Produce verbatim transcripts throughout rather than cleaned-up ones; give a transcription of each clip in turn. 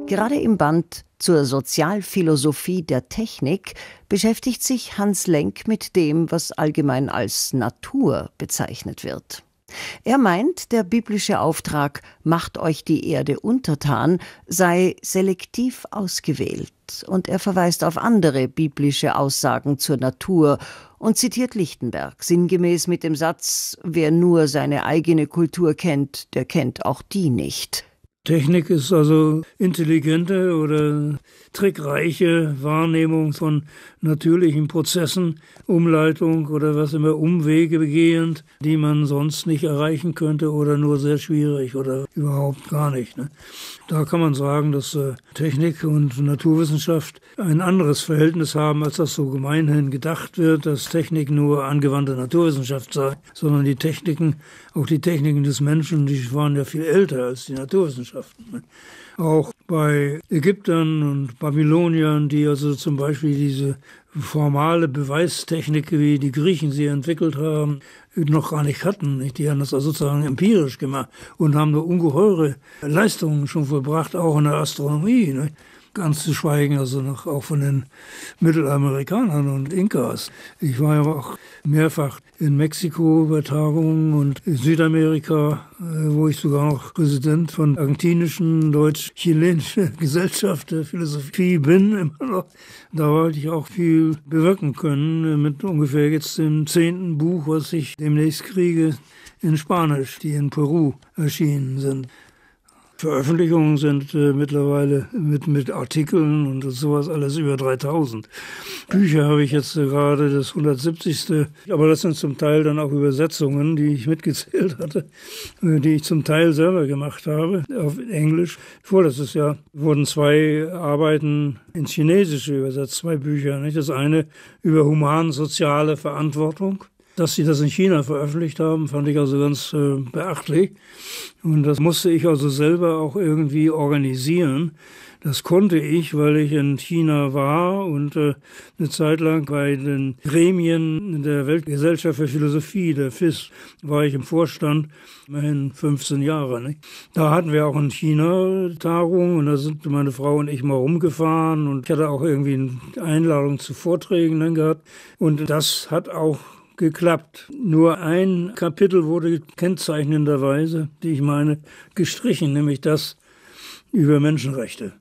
Gerade im Band Zur Sozialphilosophie der Technik beschäftigt sich Hans Lenk mit dem, was allgemein als Natur bezeichnet wird. Er meint, der biblische Auftrag „Macht euch die Erde untertan" sei selektiv ausgewählt, und er verweist auf andere biblische Aussagen zur Natur und zitiert Lichtenberg sinngemäß mit dem Satz: „Wer nur seine eigene Kultur kennt, der kennt auch die nicht." Technik ist also intelligente oder trickreiche Wahrnehmung von natürlichen Prozessen, Umleitung oder was immer, Umwege begehend, die man sonst nicht erreichen könnte oder nur sehr schwierig oder überhaupt gar nicht. Ne? Da kann man sagen, dass äh, Technik und Naturwissenschaft ein anderes Verhältnis haben, als das so gemeinhin gedacht wird, dass Technik nur angewandte Naturwissenschaft sei, sondern die Techniken, auch die Techniken des Menschen, die waren ja viel älter als die Naturwissenschaften. Ne? Auch bei Ägyptern und Babyloniern, die also zum Beispiel diese formale Beweistechnik, wie die Griechen sie entwickelt haben, noch gar nicht hatten. Nicht? Die haben das also sozusagen empirisch gemacht und haben eine ungeheure Leistungen schon vollbracht, auch in der Astronomie. Nicht? Ganz zu schweigen also noch auch von den Mittelamerikanern und Inkas. Ich war ja auch mehrfach in Mexiko bei Tagungen und in Südamerika, wo ich sogar noch Präsident von argentinischen, deutsch-chilenischen Gesellschaft der Philosophie bin, immer noch. Da wollte ich auch viel bewirken können mit ungefähr jetzt dem zehnten Buch, was ich demnächst kriege, in Spanisch, die in Peru erschienen sind. Veröffentlichungen sind äh, mittlerweile mit, mit Artikeln und sowas alles über dreitausend. Bücher habe ich jetzt äh, gerade das hundertsiebzigste. Aber das sind zum Teil dann auch Übersetzungen, die ich mitgezählt hatte, äh, die ich zum Teil selber gemacht habe, auf Englisch. Vorletztes Jahr wurden zwei Arbeiten ins Chinesische übersetzt, zwei Bücher. Nicht? Das eine über human-soziale Verantwortung. Dass sie das in China veröffentlicht haben, fand ich also ganz äh, beachtlich. Und das musste ich also selber auch irgendwie organisieren. Das konnte ich, weil ich in China war und äh, eine Zeit lang bei den Gremien der Weltgesellschaft für Philosophie, der F I S, war ich im Vorstand, immerhin fünfzehn Jahre. Nicht? Da hatten wir auch in China Tagungen und da sind meine Frau und ich mal rumgefahren und ich hatte auch irgendwie eine Einladung zu Vorträgen dann gehabt. Und das hat auch geklappt. Nur ein Kapitel wurde kennzeichnenderweise, die ich meine, gestrichen, nämlich das über Menschenrechte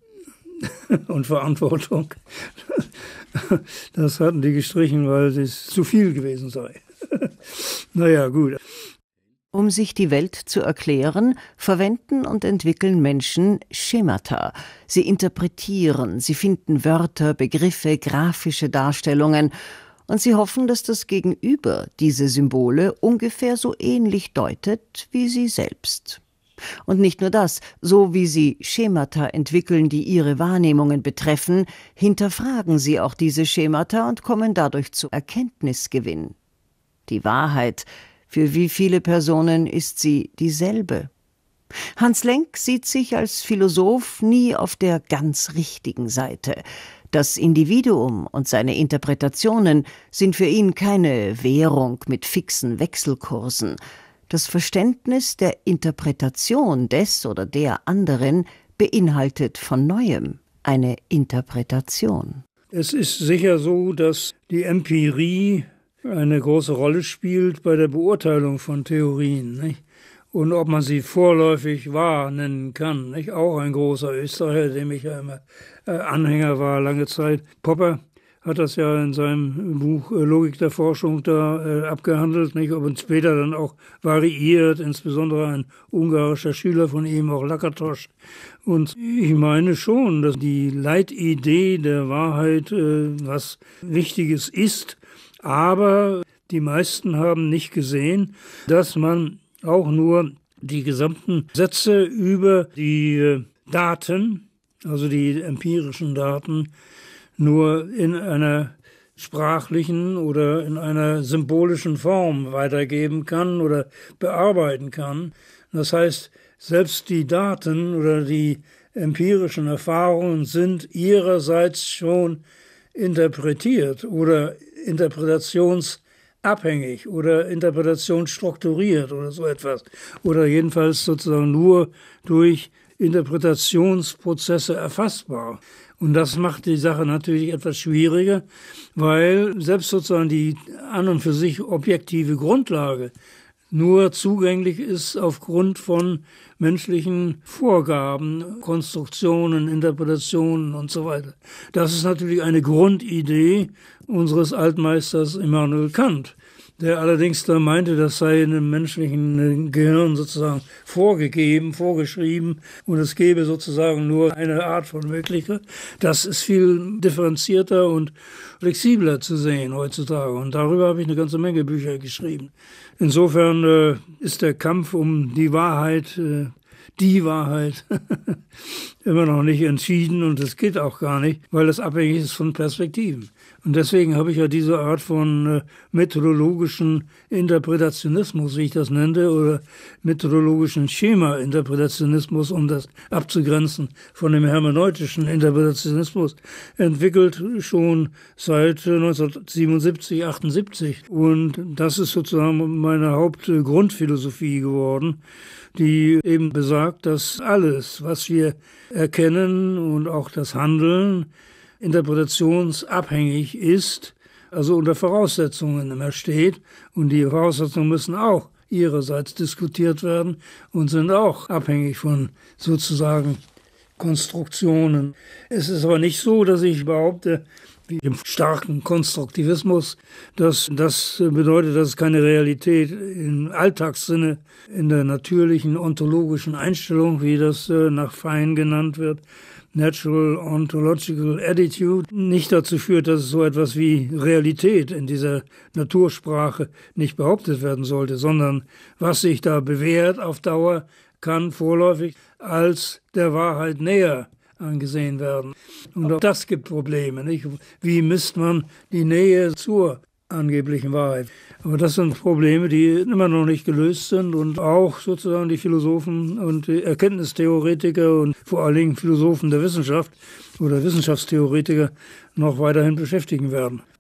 und Verantwortung. Das hatten die gestrichen, weil es zu viel gewesen sei. Naja, gut. Um sich die Welt zu erklären, verwenden und entwickeln Menschen Schemata. Sie interpretieren, sie finden Wörter, Begriffe, grafische Darstellungen. Und sie hoffen, dass das Gegenüber diese Symbole ungefähr so ähnlich deutet wie sie selbst. Und nicht nur das, so wie sie Schemata entwickeln, die ihre Wahrnehmungen betreffen, hinterfragen sie auch diese Schemata und kommen dadurch zu Erkenntnisgewinn. Die Wahrheit, für wie viele Personen ist sie dieselbe? Hans Lenk sieht sich als Philosoph nie auf der ganz richtigen Seite. Das Individuum und seine Interpretationen sind für ihn keine Währung mit fixen Wechselkursen. Das Verständnis der Interpretation des oder der anderen beinhaltet von Neuem eine Interpretation. Es ist sicher so, dass die Empirie eine große Rolle spielt bei der Beurteilung von Theorien, nicht? Und ob man sie vorläufig wahr nennen kann. Nicht? Auch ein großer Österreicher, dem ich ja immer äh, Anhänger war, lange Zeit. Popper hat das ja in seinem Buch äh, Logik der Forschung da äh, abgehandelt, nicht? Und später dann auch variiert, insbesondere ein ungarischer Schüler von ihm, auch Lakatos. Und ich meine schon, dass die Leitidee der Wahrheit äh, was Wichtiges ist, aber die meisten haben nicht gesehen, dass man auch nur die gesamten Sätze über die Daten, also die empirischen Daten, nur in einer sprachlichen oder in einer symbolischen Form weitergeben kann oder bearbeiten kann. Das heißt, selbst die Daten oder die empirischen Erfahrungen sind ihrerseits schon interpretiert oder interpretations abhängig oder Interpretation strukturiert oder so etwas. Oder jedenfalls sozusagen nur durch Interpretationsprozesse erfassbar. Und das macht die Sache natürlich etwas schwieriger, weil selbst sozusagen die an und für sich objektive Grundlage nur zugänglich ist aufgrund von menschlichen Vorgaben, Konstruktionen, Interpretationen und so weiter. Das ist natürlich eine Grundidee unseres Altmeisters Immanuel Kant, der allerdings da meinte, das sei in einem menschlichen Gehirn sozusagen vorgegeben, vorgeschrieben und es gäbe sozusagen nur eine Art von Möglichkeit. Das ist viel differenzierter und flexibler zu sehen heutzutage und darüber habe ich eine ganze Menge Bücher geschrieben. Insofern äh, ist der Kampf um die Wahrheit, äh, die Wahrheit, immer noch nicht entschieden und es geht auch gar nicht, weil es abhängig ist von Perspektiven. Und deswegen habe ich ja diese Art von äh, methodologischen Interpretationismus, wie ich das nenne, oder methodologischen Schema-Interpretationismus, um das abzugrenzen von dem hermeneutischen Interpretationismus, entwickelt schon seit neunzehnhundertsiebenundsiebzig, achtundsiebzig. Und das ist sozusagen meine Hauptgrundphilosophie geworden, die eben besagt, dass alles, was wir erkennen und auch das Handeln, interpretationsabhängig ist, also unter Voraussetzungen immer steht. Und die Voraussetzungen müssen auch ihrerseits diskutiert werden und sind auch abhängig von sozusagen Konstruktionen. Es ist aber nicht so, dass ich behaupte, wie im starken Konstruktivismus, dass das bedeutet, dass es keine Realität im Alltagssinne, in der natürlichen ontologischen Einstellung, wie das nach Fein genannt wird, Natural Ontological Attitude, nicht dazu führt, dass es so etwas wie Realität in dieser Natursprache nicht behauptet werden sollte, sondern was sich da bewährt auf Dauer, kann vorläufig als der Wahrheit näher angesehen werden. Und auch das gibt Probleme, nicht? Wie misst man die Nähe zur angeblichen Wahrheit? Aber das sind Probleme, die immer noch nicht gelöst sind und auch sozusagen die Philosophen und die Erkenntnistheoretiker und vor allen Dingen Philosophen der Wissenschaft oder Wissenschaftstheoretiker noch weiterhin beschäftigen werden.